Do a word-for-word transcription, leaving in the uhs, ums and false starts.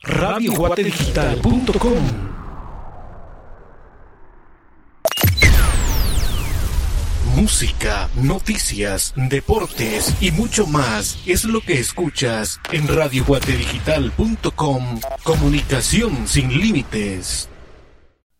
radio guate digital punto com. Música, noticias, deportes y mucho más es lo que escuchas en radio guate digital punto com. Comunicación sin límites.